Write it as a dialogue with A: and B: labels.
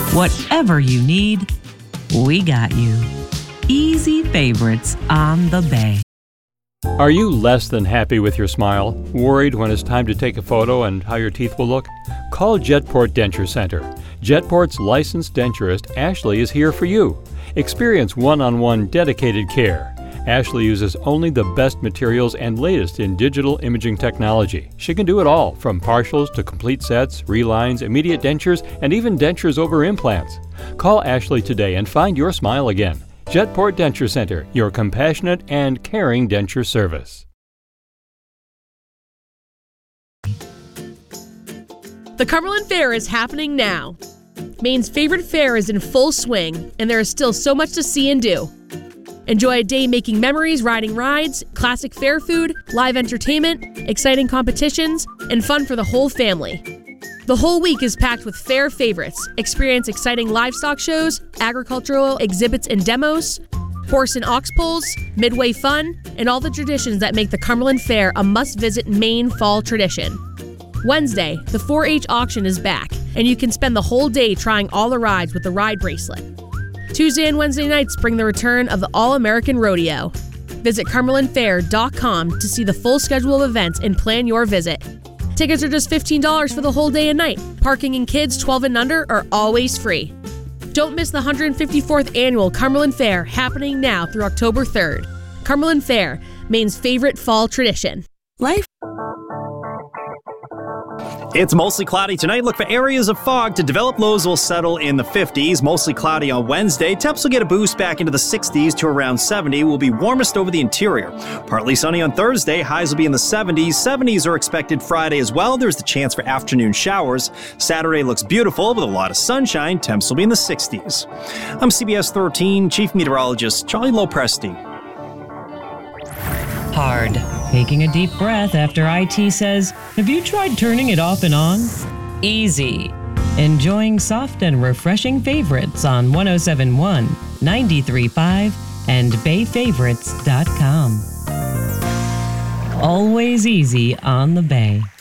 A: Whatever you need, we got you. Easy Favorites on the Bay.
B: Are you less than happy with your smile? Worried when it's time to take a photo and how your teeth will look? Call Jetport Denture Center. Jetport's licensed denturist, Ashley, is here for you. Experience one-on-one dedicated care. Ashley uses only the best materials and latest in digital imaging technology. She can do it all, from partials to complete sets, relines, immediate dentures, and even dentures over implants. Call Ashley today and find your smile again. Jetport Denture Center, your compassionate and caring denture service.
C: The Cumberland Fair is happening now. Maine's favorite fair is in full swing, and there is still so much to see and do. Enjoy a day making memories, riding rides, classic fair food, live entertainment, exciting competitions, and fun for the whole family. The whole week is packed with fair favorites. Experience exciting livestock shows, agricultural exhibits and demos, horse and ox pulls, midway fun, and all the traditions that make the Cumberland Fair a must-visit Maine fall tradition. Wednesday, the 4-H auction is back, and you can spend the whole day trying all the rides with the ride bracelet. Tuesday and Wednesday nights bring the return of the All-American Rodeo. Visit CumberlandFair.com to see the full schedule of events and plan your visit. Tickets are just $15 for the whole day and night. Parking and kids 12 and under are always free. Don't miss the 154th Annual Cumberland Fair happening now through October 3rd. Cumberland Fair, Maine's favorite fall tradition.
A: Life.
D: It's mostly cloudy tonight. Look for areas of fog to develop. Lows will settle in the 50s. Mostly cloudy on Wednesday. Temps will get a boost back into the 60s to around 70. Will be warmest over the interior. Partly sunny on Thursday. Highs will be in the 70s. 70s are expected Friday as well. There's the chance for afternoon showers. Saturday looks beautiful with a lot of sunshine. Temps will be in the 60s. I'm CBS 13 Chief Meteorologist Charlie Lopresti.
E: Hard. Taking a deep breath after IT says, "Have you tried turning it off and on?" Easy. Enjoying soft and refreshing favorites on 107.1, 93.5, and bayfavorites.com. Always easy on the Bay.